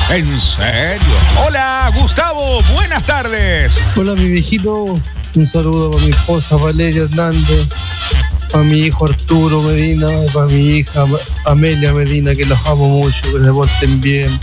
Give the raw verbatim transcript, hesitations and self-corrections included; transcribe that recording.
¿En serio? Hola, Gustavo, buenas tardes. Hola, mi viejito. Un saludo para mi esposa Valeria Hernández, para mi hijo Arturo Medina, para mi hija Amelia Medina, que los amo mucho, que se porten bien.